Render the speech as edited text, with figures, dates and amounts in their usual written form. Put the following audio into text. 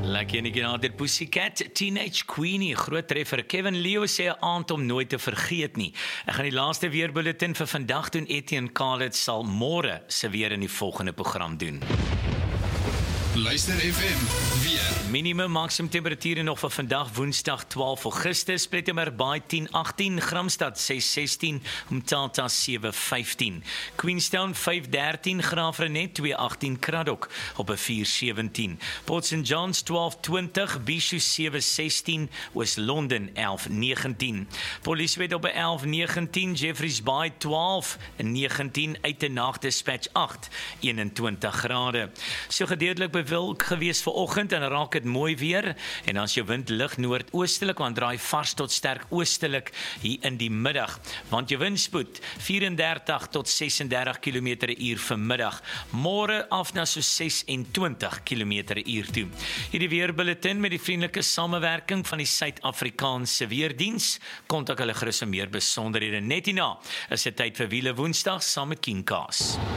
Lekker enige na dit Pussycat, Teenage Queenie, groot treffer. Kevin Leo sê 'n aand om nooit te vergeet nie. Ek gaan die laaste weerbulletin vir vandag doen. Etienne Khalid sal môre se weer in die volgende program doen. Luister FM, weer. Minimum maksimum temperature nog vir vandag Woensdag 12 Augustus, Plettenberg 10-18, Gramstad 6-16, Umtata 7-15, Queenstown 5-13, Graafrenet 2-18, Kraddock op 'n 4-17, Port St John's 12-20, Bishu 7-16, Oos-London 11-19, Port Elizabeth op 'n 11-19, Jeffreys Bay 12-19, Uitenhage Dispatch 8-21 grade. So gedeeltelik bewolk gewees vanoggend en raak dit mooi weer en as jou wind lig noordoostelik want draai vars tot sterk oostelik hier in die middag, want jou windspoed 34 tot 36 km/h vanmiddag, môre af na so 26 km/h toe. Hierdie weerbulletin met die vriendelike samewerking van die Suid-Afrikaanse Weerdiens. Kontak hulle gerus vir meer besonderhede net hierna. Is dit tyd vir Wiele Woensdag saam met King Kaas.